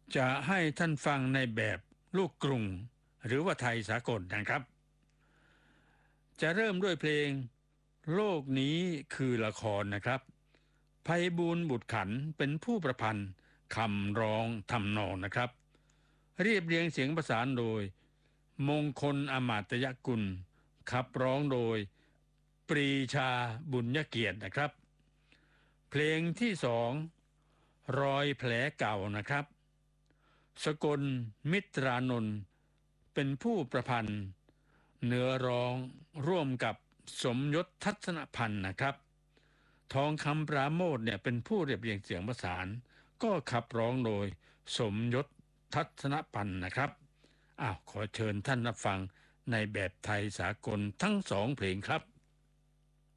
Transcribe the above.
จะให้ท่านฟังในแบบลูกกรุงหรือว่าไทยสากลนะครับจะเริ่มด้วยเพลงโลกนี้คือละครนะครับไพบูลย์บุตรขันธ์เป็นผู้ประพันธ์คำร้องทำนองนะครับเรียบเรียงเสียงประสานโดยมงคลอมาตยกุลขับร้องโดยปรีชาบุญยเกียรตินะครับเพลงที่สองรอยแผลเก่านะครับสกลมิตรานนท์เป็นผู้ประพันธ์เนื้อร้องร่วมกับสมยศทัศนพันธ์นะครับทองคำปราโมทเนี่ยเป็นผู้เรียบเรียงเสียงประสานก็ขับร้องโดยสมยศทัศนพันธ์นะครับขอเชิญท่านรับฟังในแบบไทยสากลทั้งสองเพลงครับ